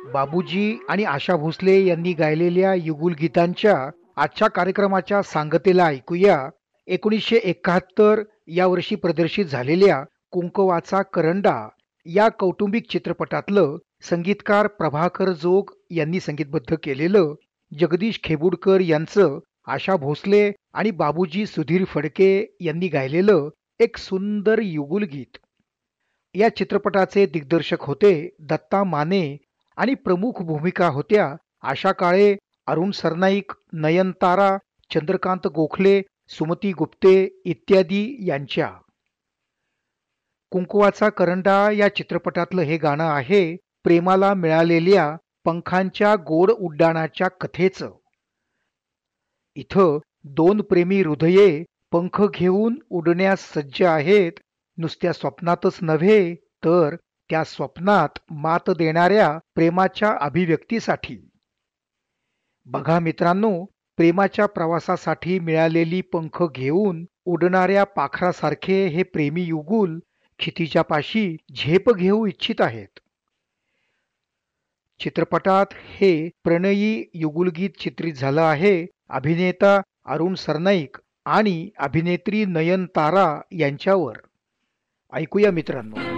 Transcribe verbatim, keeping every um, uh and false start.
बाबूजी आणि आशा भोसले यांनी गायलेल्या युगुल गीतांच्या आजच्या कार्यक्रमाच्या सांगतेला ऐकूया. एकोणीसशे एकाहत्तर या वर्षी प्रदर्शित झालेल्या कुंकवाचा करंडा या कौटुंबिक चित्रपटातलं संगीतकार प्रभाकर जोग यांनी संगीतबद्ध केलेलं, जगदीश खेबुडकर यांचं, आशा भोसले आणि बाबूजी सुधीर फडके यांनी गायलेलं एक सुंदर युगुल गीत. या चित्रपटाचे दिग्दर्शक होते दत्ता माने आणि प्रमुख भूमिका होत्या आशा काळे, अरुण सरनाईक, नयनतारा, चंद्रकांत गोखले, सुमती गुप्ते इत्यादी यांच्या. कुंकवाचा करंडा या चित्रपटातलं हे गाणं आहे प्रेमाला मिळालेल्या पंखांच्या गोड उड्डाणाच्या कथेचं. इथं दोन प्रेमी हृदये पंख घेऊन उडण्यास सज्ज आहेत, नुसत्या स्वप्नातच नव्हे तर त्या स्वप्नात मात देणाऱ्या प्रेमाच्या अभिव्यक्तीसाठी. बघा मित्रांनो, प्रेमाच्या प्रवासासाठी मिळालेली पंख घेऊन उडणाऱ्या पाखरासारखे हे प्रेमी युगुल क्षितिजा पाशी झेप घेऊ इच्छित आहेत. चित्रपटात हे प्रणयी युगुलगीत चित्रित झालं आहे अभिनेता अरुण सरनाईक आणि अभिनेत्री नयनतारा यांच्यावर. ऐकूया मित्रांनो.